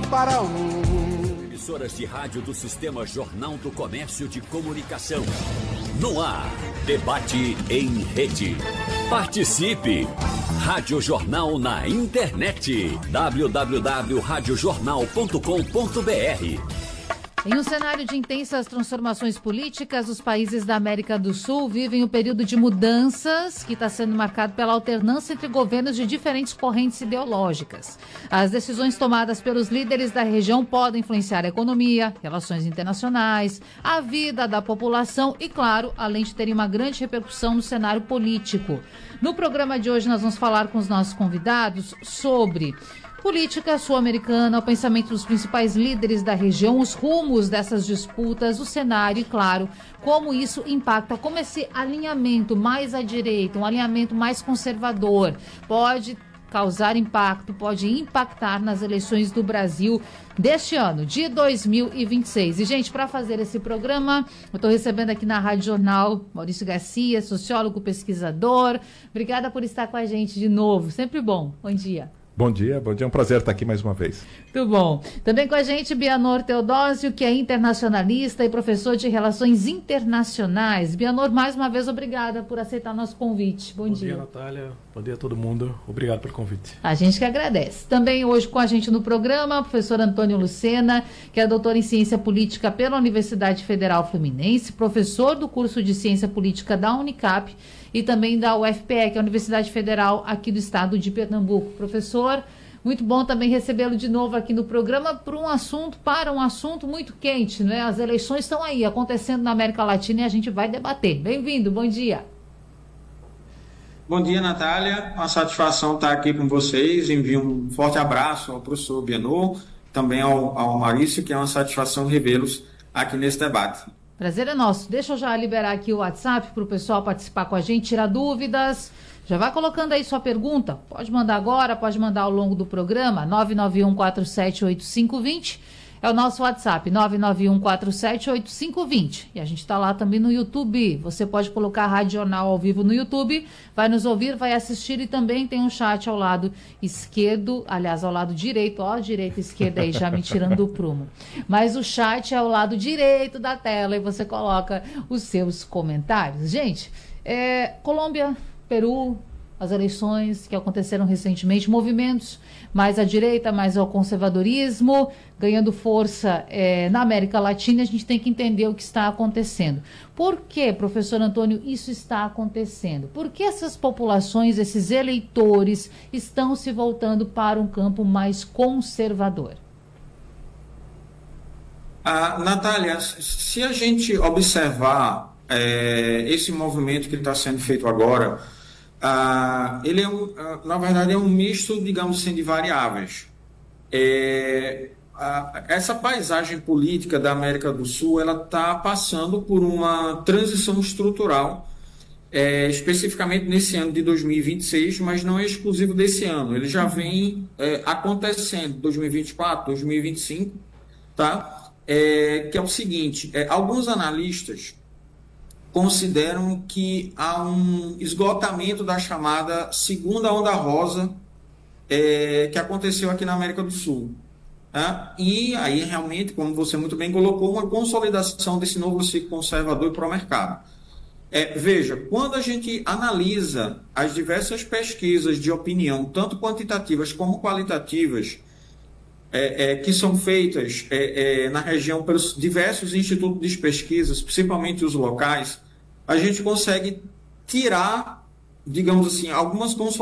para um. Emissoras de rádio do Sistema Jornal do Comércio de Comunicação. No ar, debate em rede. Participe! Rádio Jornal na internet. www.radiojornal.com.br. Em um cenário de intensas transformações políticas, os países da América do Sul vivem um período de mudanças que está sendo marcado pela alternância entre governos de diferentes correntes ideológicas. As decisões tomadas pelos líderes da região podem influenciar a economia, relações internacionais, a vida da população e, claro, além de terem uma grande repercussão no cenário político. No programa de hoje, nós vamos falar com os nossos convidados sobre política sul-americana, o pensamento dos principais líderes da região, os rumos dessas disputas, o cenário e, claro, como isso impacta, como esse alinhamento mais à direita, um alinhamento mais conservador, pode causar impacto, pode impactar nas eleições do Brasil deste ano, de 2026. E, gente, para fazer esse programa, eu estou recebendo aqui na Rádio Jornal Maurício Garcia, sociólogo, pesquisador. Obrigada por estar com a gente de novo. Sempre bom. Bom dia. Bom dia, é um prazer estar aqui mais uma vez. Muito bom. Também com a gente, Bianor Teodósio, que é internacionalista e professor de Relações Internacionais. Bianor, mais uma vez, obrigada por aceitar nosso convite. Bom dia. Bom dia, Natália. Bom dia a todo mundo. Obrigado pelo convite. A gente que agradece. Também hoje com a gente no programa, o professor Antônio Lucena, que é doutor em Ciência Política pela Universidade Federal Fluminense, professor do curso de Ciência Política da Unicap e também da UFPE, que é a Universidade Federal aqui do estado de Pernambuco. Professor, muito bom também recebê-lo de novo aqui no programa para um assunto muito quente, né? As eleições estão aí, acontecendo na América Latina e a gente vai debater. Bem-vindo, bom dia. Bom dia, Natália. Uma satisfação estar aqui com vocês. Envio um forte abraço ao professor Bianor, também ao Maurício, que é uma satisfação revê-los aqui nesse debate. Prazer é nosso. Deixa eu já liberar aqui o WhatsApp para o pessoal participar com a gente, tirar dúvidas. Já vai colocando aí sua pergunta. Pode mandar agora, pode mandar ao longo do programa. 991478520 é o nosso WhatsApp, 991478520. E a gente está lá também no YouTube. Você pode colocar a Rádio Jornal ao vivo no YouTube, vai nos ouvir, vai assistir e também tem um chat ao lado esquerdo, aliás, ao lado direito, ó, direita e esquerda aí, já me tirando do prumo. Mas o chat é ao lado direito da tela e você coloca os seus comentários. Gente, Colômbia, Peru, as eleições que aconteceram recentemente, movimentos mais à direita, mais ao conservadorismo, ganhando força na América Latina, a gente tem que entender o que está acontecendo. Por que, professor Antônio, isso está acontecendo? Por que essas populações, esses eleitores, estão se voltando para um campo mais conservador? Natália, se a gente observar esse movimento que está sendo feito agora, ele na verdade é um misto, digamos assim, de variáveis. Essa paisagem política da América do Sul, ela está passando por uma transição estrutural, especificamente nesse ano de 2026, mas não é exclusivo desse ano. Ele já vem acontecendo 2024, 2025, tá? Que é o seguinte, alguns analistas consideram que há um esgotamento da chamada segunda onda rosa que aconteceu aqui na América do Sul. Tá? E aí, realmente, como você muito bem colocou, uma consolidação desse novo ciclo conservador para o mercado. Veja, quando a gente analisa as diversas pesquisas de opinião, tanto quantitativas como qualitativas, que são feitas na região pelos diversos institutos de pesquisas, principalmente os locais, a gente consegue tirar, digamos assim, algumas consolidações